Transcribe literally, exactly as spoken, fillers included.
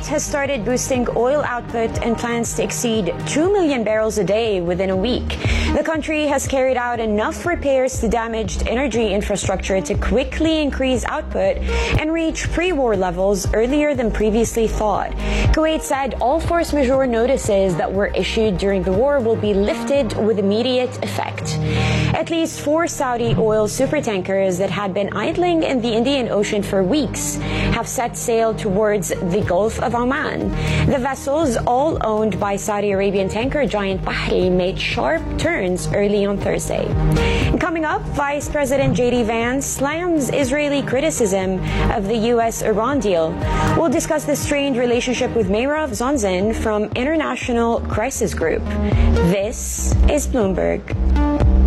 has started boosting oil output and plans to exceed two million barrels a day within a week. The country has carried out enough repairs to damaged energy infrastructure to quickly increase output and reach pre-war levels earlier than previously thought. Kuwait said all force majeure notices that were issued during the war will be lifted with immediate effect. At least four Saudi oil supertankers that had been idling in the Indian Ocean for weeks have set sail towards the Gulf of Oman. The vessels, all owned by Saudi Arabian tanker giant Bahri, made sharp turns early on Thursday. And coming up, Vice President J D Vance slams Israeli criticism of the U S Iran deal. We'll discuss the strained relationship with Meirav Zonzin from International Crisis Group. This is Bloomberg.